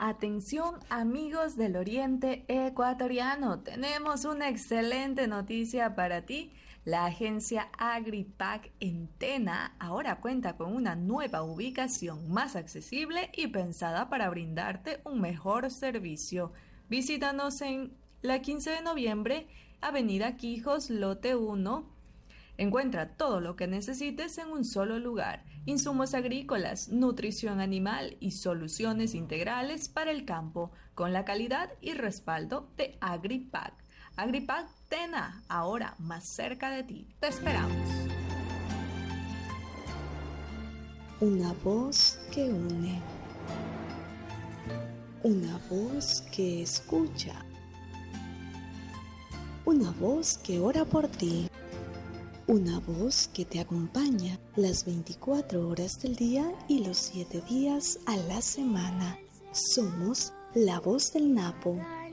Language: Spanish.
Atención amigos del Oriente Ecuatoriano, tenemos una excelente noticia para ti. La agencia Agripac en Tena ahora cuenta con una nueva ubicación más accesible y pensada para brindarte un mejor servicio. Visítanos en la 15 de noviembre, Avenida Quijos, lote 1. Encuentra todo lo que necesites en un solo lugar: insumos agrícolas, nutrición animal y soluciones integrales para el campo, con la calidad y respaldo de Agripac. Agripac Tena, ahora más cerca de ti. Te esperamos. Una voz que une. Una voz que escucha. Una voz que ora por ti. Una voz que te acompaña las 24 horas del día y los 7 días a la semana. Somos la voz del Napo.